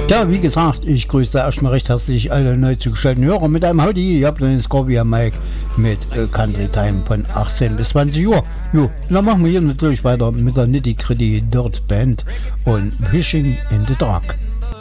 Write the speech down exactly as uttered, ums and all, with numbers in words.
Ja, wie gesagt, ich grüße erstmal recht herzlich alle neu zugeschalteten Hörer mit einem Howdy. Ihr habt den Scorpion Mike mit äh, Country Time von achtzehn bis zwanzig Uhr. Jo, dann machen wir hier natürlich weiter mit der Nitty Gritty Dirt Band und Wishing in the Dark.